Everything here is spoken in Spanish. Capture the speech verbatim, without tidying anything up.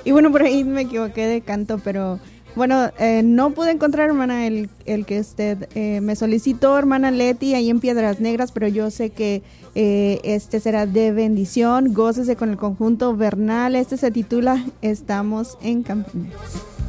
Y bueno, por ahí me equivoqué de canto, pero bueno, eh, no pude encontrar, hermana, el, el que usted eh, me solicitó, hermana Leti, ahí en Piedras Negras, pero yo sé que eh, este será de bendición. Gócese con el conjunto Bernal. Este se titula Estamos en Campiña.